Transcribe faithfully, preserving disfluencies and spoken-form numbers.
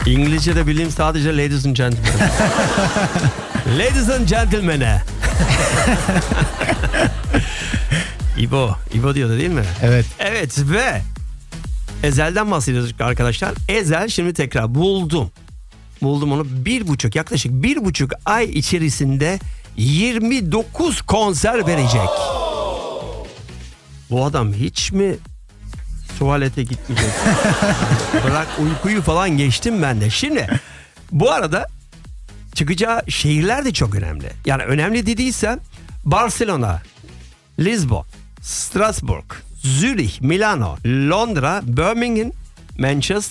İngilizce'de bildiğim sadece ladies and gentlemen. Ladies and gentlemen'e. İbo. İbo diyordu değil mi? Evet. Evet ve Ezel'den bahsediyoruz arkadaşlar. Ezel şimdi tekrar buldum. Buldum onu bir buçuk yaklaşık bir buçuk ay içerisinde yirmi dokuz konser verecek. Bu adam hiç mi tuvalete gitmeyecek? Bırak uykuyu falan geçtim ben de. Şimdi bu arada çıkacağı şehirler de çok önemli. Yani önemli dediysem Barcelona, Lisbon, Strasbourg, Zürich, Milano, Londra, Birmingham, Manchester,